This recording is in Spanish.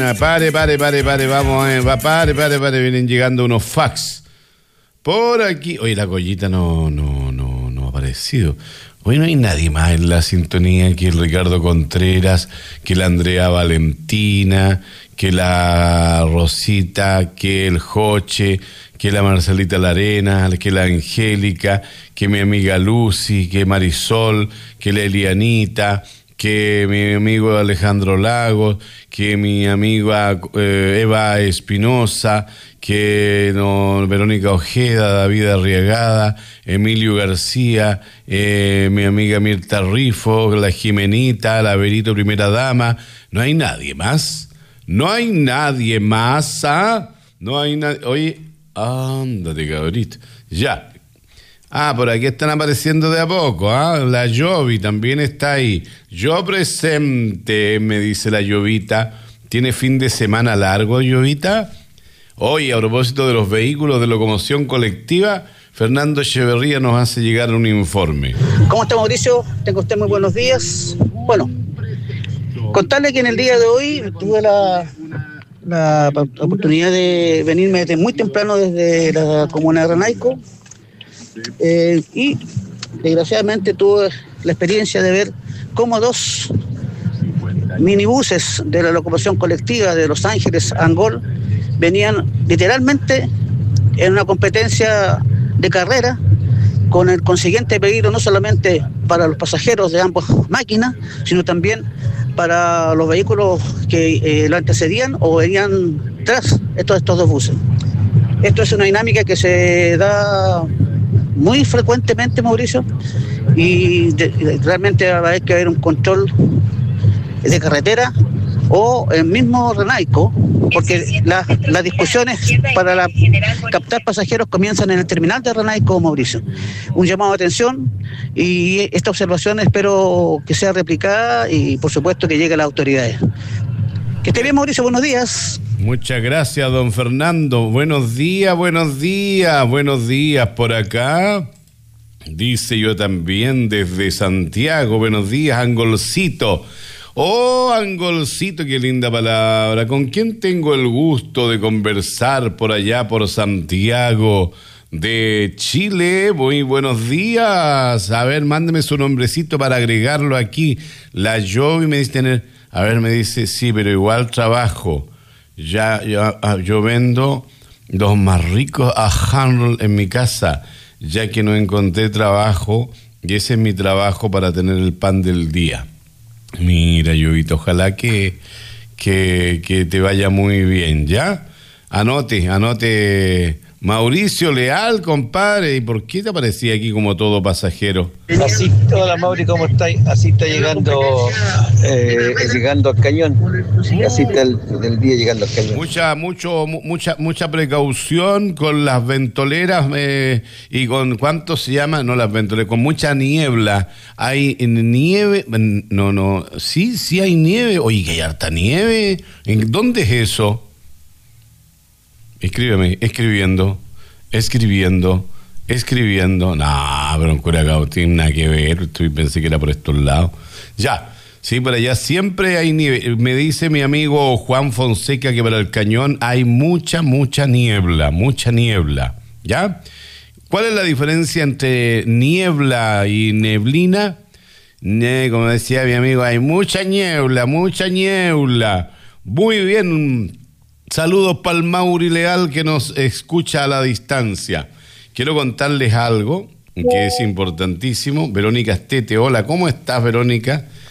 Pare, vamos, pare, vienen llegando unos fax. Por aquí, oye, la Collita no ha aparecido. Hoy no hay nadie más en la sintonía que el Ricardo Contreras, que la Andrea Valentina, que la Rosita, que el Joche, que la Marcelita Larena, que la Angélica, que mi amiga Lucy, que Marisol, que la Elianita, que mi amigo Alejandro Lagos, que mi amiga Eva Espinosa, que Verónica Ojeda, David Arriagada, Emilio García, mi amiga Mirta Rifo, la Jimenita, la Berito Primera Dama. No hay nadie más. No hay nadie más, ¿ah? No hay nadie. Oye, ándate, cabrito. Ya. Por aquí están apareciendo de a poco, ¿ah? La Yovi también está ahí. Yo presente, me dice la Llovita. ¿Tiene fin de semana largo, Llovita? Hoy, a propósito de los vehículos de locomoción colectiva, Fernando Echeverría nos hace llegar un informe. ¿Cómo está, Mauricio? Tengo usted muy buenos días. Bueno, contarle que en el día de hoy tuve la oportunidad de venirme desde muy temprano desde la comuna de Renaico y desgraciadamente tuve la experiencia de ver cómo dos minibuses de la locomoción colectiva de Los Ángeles a Angol venían literalmente en una competencia de carrera, con el consiguiente peligro no solamente para los pasajeros de ambas máquinas, sino también para los vehículos que lo antecedían o venían tras estos dos buses. Esto es una dinámica que se da muy frecuentemente, Mauricio, y realmente va a haber que haber un control de carretera o el mismo Renaico, porque las discusiones para captar pasajeros comienzan en el terminal de Renaico, Mauricio. Un llamado de atención, y esta observación espero que sea replicada y por supuesto que llegue a las autoridades. Que esté bien, Mauricio, buenos días. Muchas gracias, don Fernando. Buenos días por acá. Dice yo también desde Santiago, buenos días, Angolcito. Oh, Angolcito, qué linda palabra. ¿Con quién tengo el gusto de conversar por allá, por Santiago de Chile? Muy buenos días. A ver, mándeme su nombrecito para agregarlo aquí. La Jovi me dice sí, pero igual trabajo. Yo vendo los más ricos a Handel en mi casa, ya que no encontré trabajo, y ese es mi trabajo para tener el pan del día. Mira, Llovito, ojalá que te vaya muy bien, ¿ya? Anote, Mauricio Leal, compadre. ¿Y por qué te aparecía aquí como todo pasajero? Así, hola Mauri, ¿cómo estáis? Así está llegando al cañón. Así está el día llegando al cañón. Mucha precaución con las ventoleras y con, ¿cuánto se llama? No, las ventoleras, con mucha niebla. Hay nieve, sí hay nieve. Oye, que hay harta nieve. ¿En dónde es eso? Escríbeme, escribiendo. No, pero en Curacao tiene nada que ver. Pensé que era por estos lados. Ya, sí, por allá siempre hay nieve. Me dice mi amigo Juan Fonseca que para el cañón hay mucha niebla. ¿Ya? ¿Cuál es la diferencia entre niebla y neblina? Como decía mi amigo, hay mucha niebla. Muy bien. Saludos para el Mauri Leal que nos escucha a la distancia. Quiero contarles algo que es importantísimo. Verónica Estete, hola, ¿cómo estás, Verónica?